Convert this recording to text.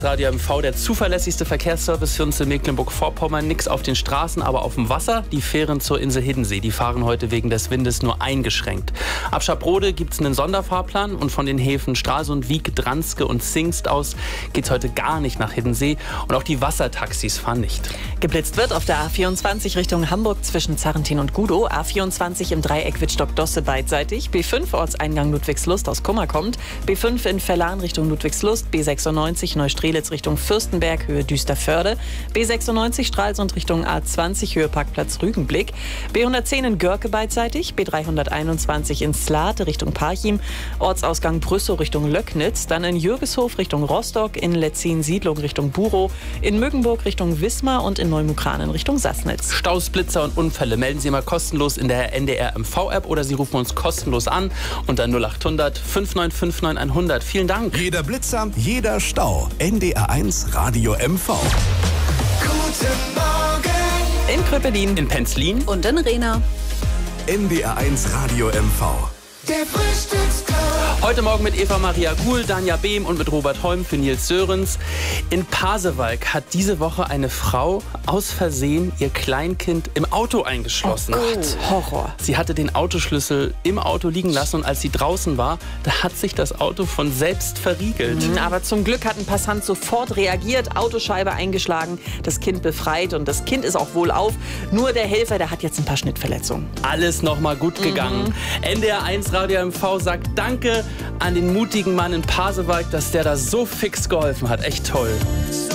Radio MV, der zuverlässigste Verkehrsservice für uns in Mecklenburg-Vorpommern. Nix auf den Straßen, aber auf dem Wasser. Die Fähren zur Insel Hiddensee, die fahren heute wegen des Windes nur eingeschränkt. Ab Schaprode gibt es einen Sonderfahrplan und von den Häfen Stralsund, Wiek, Dranske und Zingst aus geht es heute gar nicht nach Hiddensee. Und auch die Wassertaxis fahren nicht. Geblitzt wird auf der A24 Richtung Hamburg zwischen Zarrentin und Gudow. A24 im Dreieck Wittstock-Dosse beidseitig. B5 Ortseingang Ludwigslust aus Kummer kommt. B5 in Verlan Richtung Ludwigslust. B96 Neustrelitz Richtung Fürstenberg, Höhe Düsterförde. B96 Stralsund Richtung A20, Höhe Parkplatz Rügenblick. B110 in Görke beidseitig. B321 in Slate Richtung Parchim. Ortsausgang Brüssow Richtung Löcknitz. Dann in Jürgeshof Richtung Rostock. In Letzin Siedlung Richtung Burow. In Mögenburg Richtung Wismar und in Neumukranen Richtung Sassnitz. Staus, Blitzer und Unfälle melden Sie immer kostenlos in der NDR MV-App oder Sie rufen uns kostenlos an unter 0800 5959 100. Vielen Dank. Jeder Blitzer, jeder Stau. NDR1 Radio MV. Guten Morgen. In Kröpelin. In Penzlin. Und in Rehna. NDR1 Radio MV. Der Frühstücksclub. Heute Morgen mit Eva Maria Kuhl, Danja Behm und mit Robert Holm für Nils Sörensen. In Pasewalk hat diese Woche eine Frau aus Versehen ihr Kleinkind im Auto eingeschlossen. Horror. Sie hatte den Autoschlüssel im Auto liegen lassen und als sie draußen war, da hat sich das Auto von selbst verriegelt. Aber zum Glück hat ein Passant sofort reagiert, Autoscheibe eingeschlagen, das Kind befreit und das Kind ist auch wohlauf. Nur der Helfer, der hat jetzt ein paar Schnittverletzungen. Alles nochmal gut gegangen. NDR1 Radio MV sagt Danke an den mutigen Mann in Pasewalk, dass der da so fix geholfen hat. Echt toll.